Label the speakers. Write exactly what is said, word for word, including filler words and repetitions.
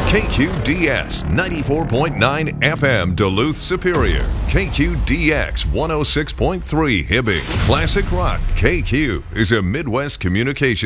Speaker 1: K Q D S ninety-four point nine F M Duluth Superior. K Q D X one oh six point three Hibbing. Classic Rock K Q is a Midwest communication